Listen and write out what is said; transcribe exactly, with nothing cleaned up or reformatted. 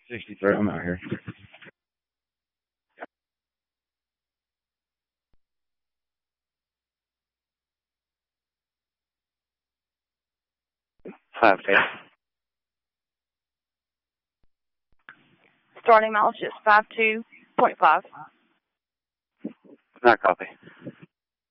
sixty-three, I'm out here. Five ten. Starting mileage is five two point five. Not copy.